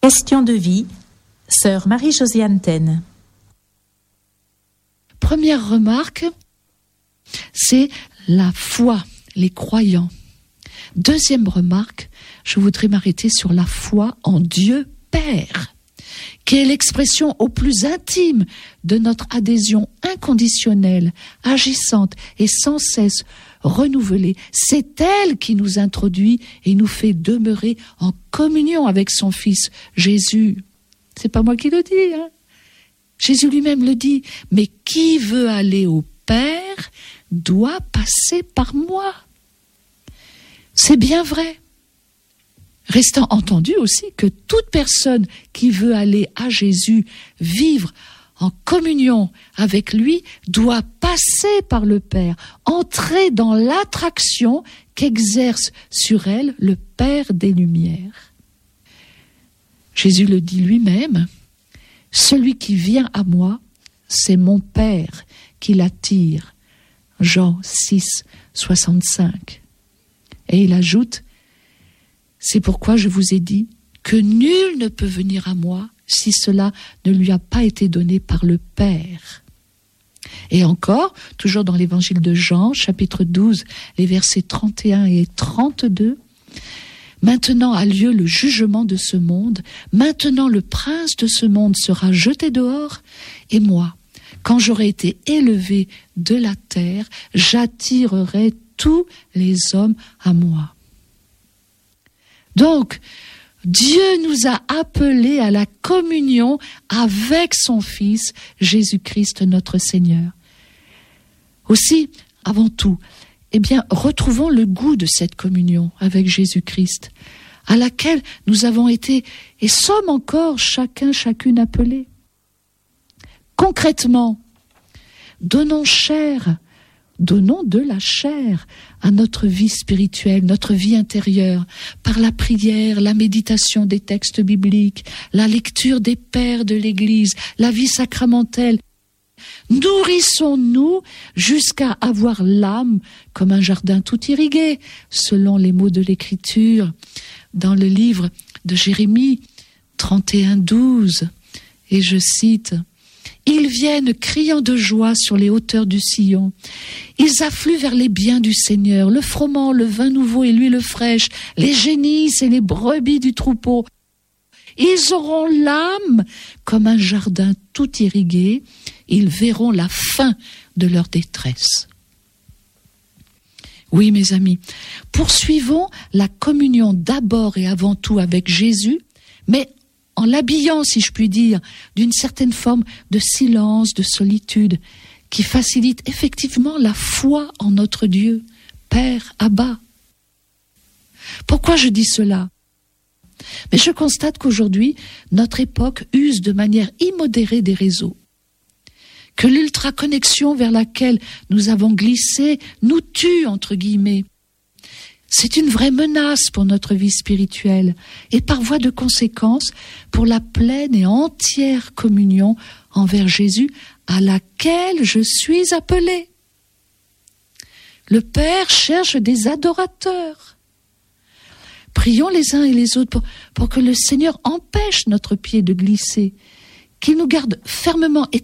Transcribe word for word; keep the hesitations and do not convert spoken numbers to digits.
Question de vie, sœur Marie-Josiane Taine. Première remarque, c'est la foi, les croyants. Deuxième remarque, je voudrais m'arrêter sur la foi en Dieu Père, qui est l'expression au plus intime de notre adhésion inconditionnelle, agissante et sans cesse renouvelée. C'est elle qui nous introduit et nous fait demeurer en communion avec son Fils Jésus. C'est pas moi qui le dis, hein. Jésus lui-même le dit. Mais qui veut aller au Père doit passer par moi. C'est bien vrai. Restant entendu aussi que toute personne qui veut aller à Jésus, vivre en communion avec lui, doit passer par le Père, entrer dans l'attraction qu'exerce sur elle le Père des Lumières. Jésus le dit lui-même, « Celui qui vient à moi, c'est mon Père qui l'attire. » Jean six, soixante-cinq. Et il ajoute, « C'est pourquoi je vous ai dit que nul ne peut venir à moi si cela ne lui a pas été donné par le Père. » Et encore, toujours dans l'évangile de Jean, chapitre douze, les versets trente et un et trente-deux, « Maintenant a lieu le jugement de ce monde, maintenant le prince de ce monde sera jeté dehors, et moi, quand j'aurai été élevé de la terre, j'attirerai tous les hommes à moi. » Donc, Dieu nous a appelés à la communion avec son Fils, Jésus-Christ notre Seigneur. Aussi, avant tout, eh bien, retrouvons le goût de cette communion avec Jésus-Christ, à laquelle nous avons été et sommes encore chacun, chacune appelés. Concrètement, donnons chair, donnons de la chair à notre vie spirituelle, notre vie intérieure, par la prière, la méditation des textes bibliques, la lecture des pères de l'Église, la vie sacramentelle. Nourrissons-nous jusqu'à avoir l'âme comme un jardin tout irrigué, selon les mots de l'Écriture, dans le livre de Jérémie trente et un, douze. Et je cite, « Ils viennent criant de joie sur les hauteurs du Sion. Ils affluent vers les biens du Seigneur, le froment, le vin nouveau et l'huile fraîche, les génisses et les brebis du troupeau. Ils auront l'âme comme un jardin tout irrigué. Ils verront la fin de leur détresse. » Oui, mes amis, poursuivons la communion d'abord et avant tout avec Jésus, mais en l'habillant, si je puis dire, d'une certaine forme de silence, de solitude, qui facilite effectivement la foi en notre Dieu, Père, Abba. Pourquoi je dis cela ? Mais je constate qu'aujourd'hui, notre époque use de manière immodérée des réseaux, que l'ultra-connexion vers laquelle nous avons glissé nous tue, entre guillemets. C'est une vraie menace pour notre vie spirituelle et par voie de conséquence pour la pleine et entière communion envers Jésus à laquelle je suis appelé. Le Père cherche des adorateurs. Prions les uns et les autres pour, pour que le Seigneur empêche notre pied de glisser, qu'il nous garde fermement et